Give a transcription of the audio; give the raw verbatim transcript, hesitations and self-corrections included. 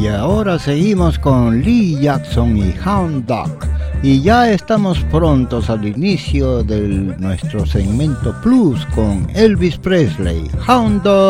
Y ahora seguimos con Lee Jackson y Hound Dog. Y ya estamos prontos al inicio de nuestro segmento Plus con Elvis Presley, Hound Dog.